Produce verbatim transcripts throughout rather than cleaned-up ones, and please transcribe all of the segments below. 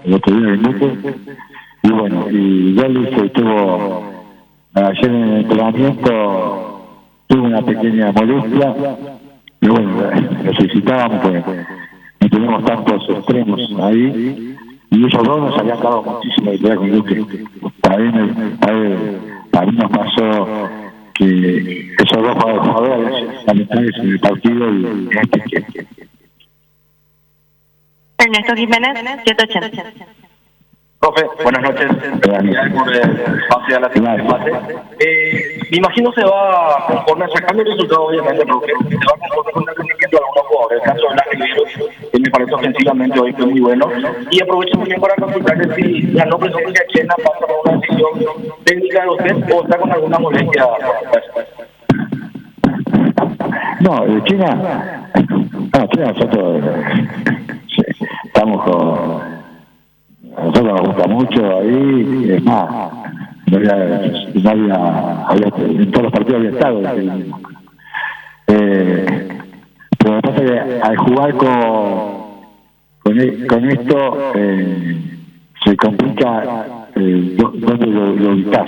el otro día en el grupo. Y bueno, y Golis estuvo ayer en el entrenamiento, tuvo una pequeña molestia, y bueno, necesitábamos porque no tenemos tantos extremos ahí, y ellos dos nos habían dado muchísimo de idea con Luque. A mí, a, mí, a mí nos pasó que esos dos jugadores fundamentales en el partido y este que... Ernesto Jiménez, ciento ochenta. Profe, buenas noches. Gracias por el pase a la final de pase. Eh, me imagino se va conforme sacando el resultado, obviamente, profe. Se va conforme con el rendimiento de algunos jugadores. El caso de Blas Riveros, que me parece ofensivamente hoy fue muy bueno. Y aprovecho también para consultarle si la no presencia chilena pasa por una decisión técnica de usted o está con alguna molestia. No, de China, no, China nosotros sí, estamos con... A nosotros nos gusta mucho ahí, es más, no había, no había, había en todos los partidos había estado. Eh, pero me pasa que al jugar con, con, con esto eh, se complica eh, dónde lo, lo ubicás.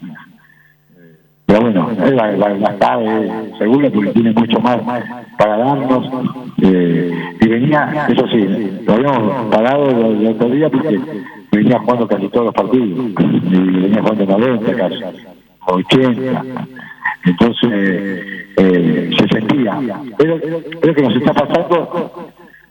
Pero bueno, él la, la, la está eh, seguro porque tiene mucho más para darnos. Eh, y venía, eso sí, lo habíamos parado el otro día porque venía jugando casi todos los partidos. Y venía jugando noventa casi, ochenta. Entonces, eh, se sentía. Pero creo que nos está pasando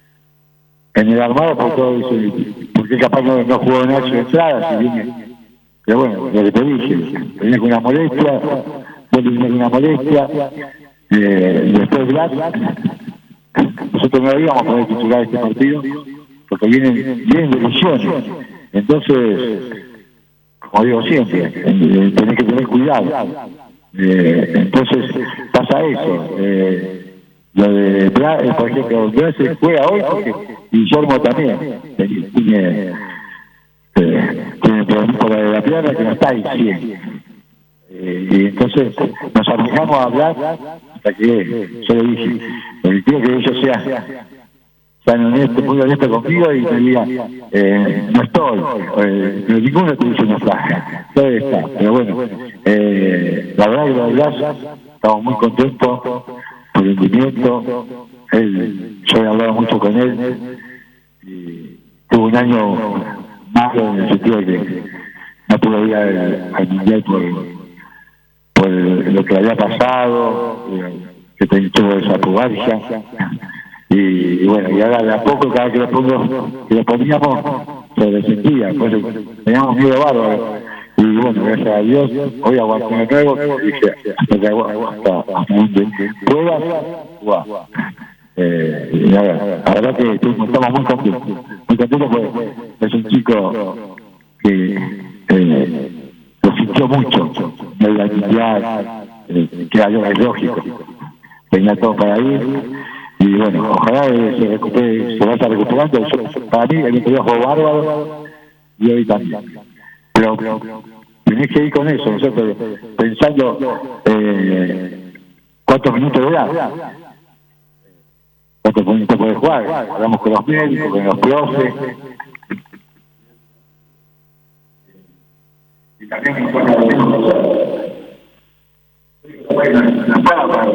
en el armado por todo eso, porque capaz no, no jugó Nacho de entrada, si viene. Pero bueno, lo que te dije, venía con una molestia, vos venía con una molestia, eh, y después Blas, nosotros no íbamos a poder titular este partido, porque vienen, vienen de lesiones. Entonces, como digo siempre, eh, tenés que tener cuidado. Eh, entonces, pasa eso. Eh, lo de Blas, eh, por ejemplo, Blas se juega hoy porque Guillermo también tiene... Eh, tiene problemas por la de la pierna que no está ahí cien. Eh, y entonces nos arriesgamos a hablar hasta que yo le dije, porque quiero que ellos sean, sean honestos, muy honestos conmigo y me digan, eh, no estoy, eh, pero ninguno te dice no está, todo está. Pero bueno, eh, la verdad que la verdad estamos muy contentos por el rendimiento. Él, yo he hablado mucho con él y tuvo un año malo en el sentido de que no pudo ir al, al mundial por, por lo que había pasado, que tuvo esa pubarcia. Y, y bueno, y ahora de a poco, cada que lo, pongo, que lo poníamos, se resentía, pues teníamos miedo bárbaro. Y bueno, gracias a Dios, hoy aguanté de nuevo, y dije, hasta que hasta, hasta donde pueda, guau. Eh, y nada, la verdad que estamos muy contentos, muy contentos porque es un chico que eh, lo sintió mucho, de la actividad, eh, que es lógico, tenía todo para ir, y bueno, ojalá eh, se recupere, se vaya recuperando. Yo, para mí, el interior fue bárbaro, y hoy también. Pero tenés que ir con eso, nosotros pensando eh, cuántos minutos de edad. Cuántos minutos puede jugar, hablamos con los médicos, con los profes. Y también en cuanto a la palabra,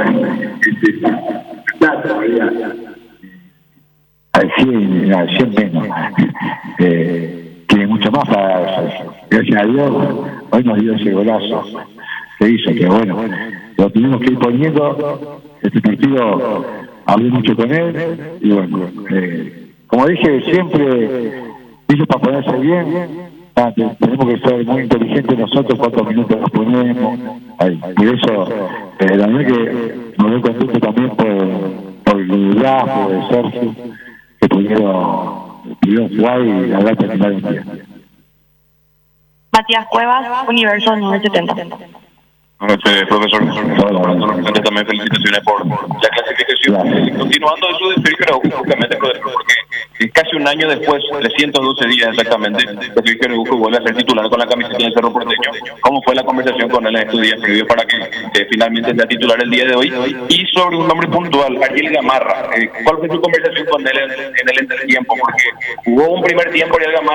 al cien, al cien menos. Eh, tiene mucho más para eso. Gracias a Dios, hoy nos dio ese golazo que hizo, que bueno, lo tenemos que ir poniendo. Este partido hablé mucho con él y bueno, eh, como dije siempre, dice para ponerse bien, ah, tenemos que ser muy inteligentes nosotros cuántos minutos nos ponemos. Ahí. Por eso, eh, la verdad que me doy contento también por, por el liderazgo de Sergio, que pudieron, pudieron jugar y la verdad terminar en día. Matías Cuevas, Universo nueve setenta. Buenas noches, profesor. Antes también felicitaciones por la clasificación. Continuando eso de Sergio, justamente porque casi un año después, trescientos doce días exactamente, Sergio Neuco vuelve a ser titular con la camiseta del Cerro Porteño. ¿Cómo fue la conversación con él en estos días previos para que eh, finalmente sea titular el día de hoy? Y sobre un nombre puntual, Ariel Gamarra, eh, ¿cuál fue su conversación con él en, en el entretiempo? Porque jugó un primer tiempo Ariel Gamarra